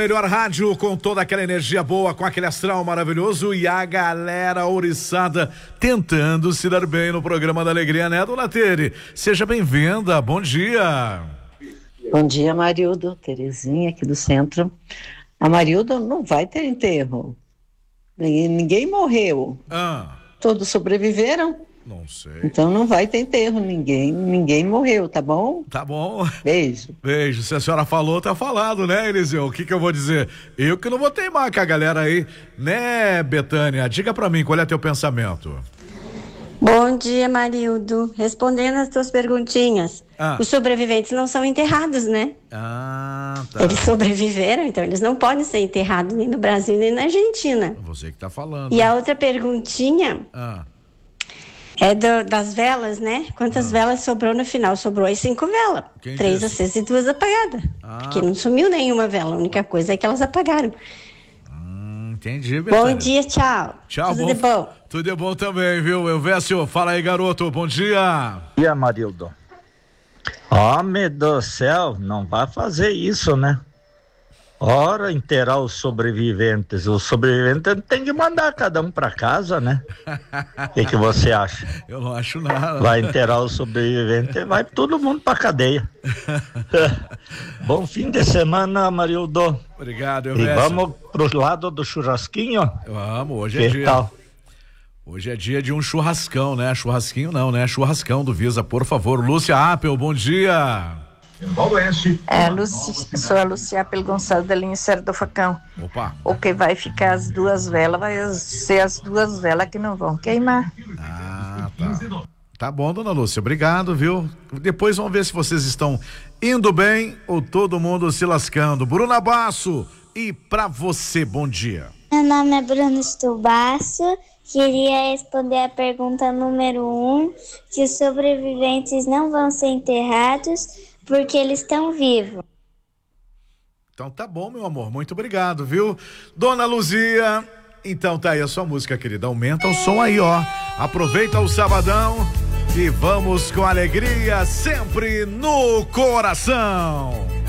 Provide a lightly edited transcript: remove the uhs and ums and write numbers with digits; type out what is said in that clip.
Melhor rádio com toda aquela energia boa, com aquele astral maravilhoso e a galera ouriçada tentando se dar bem no programa da Alegria, né, dona Tere? Seja bem-vinda, bom dia. Bom dia, Marildo, Terezinha aqui do centro. A Marildo não vai ter enterro. Ninguém morreu. Todos sobreviveram. Não sei. Então não vai ter enterro, ninguém morreu, tá bom? Tá bom. Beijo. Beijo, se a senhora falou, tá falado, né, Eliseu? O que eu vou dizer? Eu que não vou teimar com a galera aí, né, Betânia? Diga pra mim, qual é teu pensamento? Bom dia, Marildo. Respondendo as tuas perguntinhas. Os sobreviventes não são enterrados, né? Tá. Eles sobreviveram, então eles não podem ser enterrados nem no Brasil nem na Argentina. Você que tá falando. E a outra perguntinha é das velas, né? Quantas velas sobrou no final? Sobrou as 5 velas. 3 acesas e 2 apagadas. Porque não sumiu nenhuma vela. A única coisa é que elas apagaram. Entendi, Betânia. Bom dia, tchau. Tchau, Tudo de bom. Tudo de bom também, viu? Elvésio, fala aí, garoto. Bom dia. Bom dia, Marildo. Homem do céu, não vai fazer isso, né? Ora, enterrar os sobreviventes tem que mandar cada um pra casa, né? O que você acha? Eu não acho nada. Vai enterrar os sobreviventes, vai todo mundo pra cadeia. Bom fim de semana, Marildo. Obrigado, E vamos pro lado do churrasquinho? Vamos, hoje é dia. Tal? Hoje é dia de um churrascão, né? Churrasquinho não, né? Churrascão do Visa, por favor. Lúcia Apel, bom dia. Sou a Lúcia Apel Gonçalves da linha Serra do Facão. Opa. O que vai ficar as 2 velas vai ser as 2 velas que não vão queimar. Tá. Tá bom, dona Lúcia, obrigado, viu? Depois vamos ver se vocês estão indo bem ou todo mundo se lascando. Bruna Basso, e pra você, bom dia. Meu nome é Bruno Stubasso. Queria responder a pergunta número 1, que os sobreviventes não vão ser enterrados porque eles estão vivos. Então tá bom, meu amor, muito obrigado, viu? Dona Luzia, então tá aí a sua música, querida, aumenta o som aí, ó. Aproveita o sabadão e vamos com alegria sempre no coração.